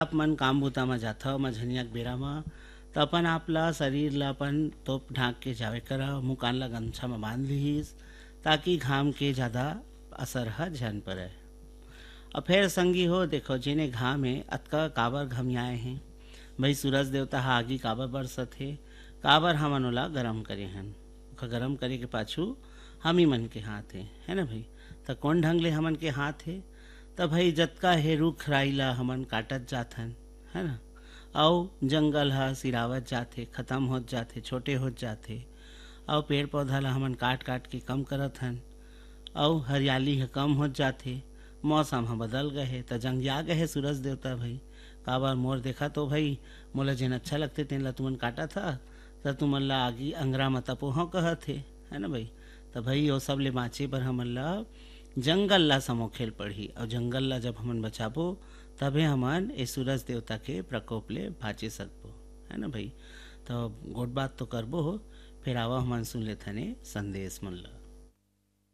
आप मन काम बूता में जाथा मझनिया के बेरा में तो अपन आपला शरीर ला अपन तोप ढाक के जावे करा, मुँह कान ला गमछा में बांध लीस ताकि घाम के ज़्यादा असर ह झन पड़े। और फिर संगी हो देखो जिन्हें घाम है अतका काबर घमियाए हैं भाई, सूरज देवता हा आगी काबर बरसत है, काबर हमन ओला गरम करे हन। ओका गरम करे के पाछू हम ही मन के हाथ है ना भाई। तो कौन ढंग ले हमन के हाथ है, तो भाई जतका हे रुख राई ला हमन काटत जाथन है ना, और जंगल हा सिरावत जाथे, खत्म होत जाथे, छोटे होत जाथे, और पेड़ पौधा ला हमन काट काट के कम करत हन, और हरियाली ह कम होत जाथे। मौसम ह बदल गए है तो जंगिया गए है सूरज देवता भाई। काबर मोर देखा तो भाई मोला जेन अच्छा लगते तेन ला तुमन काटा था, तो तुमन ला आगी अंगरा मत पोह कहत है ना भाई। तो भाई वो सब ले बाँचे बर हमन ला जंगल ला समोखेल पड़ही, और जंगल ला जब हमन बचाबो तबे हमन ए सूरज देवता के प्रकोप ले बाँचे सकबो है ना भाई। तो गोट बात तो करबो हो, फिर आवा हमन सुन लेथने संदेश मन ला।